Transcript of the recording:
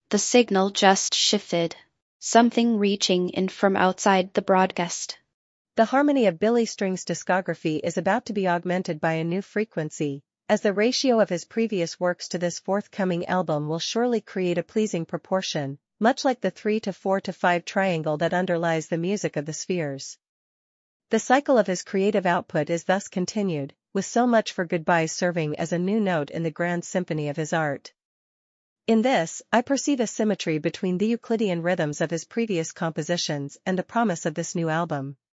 The signal just shifted. Something reaching in from outside the broadcast. The harmony of Billy String's discography is about to be augmented by a new frequency, as the ratio of his previous works to this forthcoming album will surely create a pleasing proportion, much like the 3 to 4 to 5 triangle that underlies the music of the Spheres. The cycle of his creative output is thus continued, with so much for goodbyes serving as a new note in the grand symphony of his art. In this, I perceive a symmetry between the Euclidean rhythms of his previous compositions and the promise of this new album.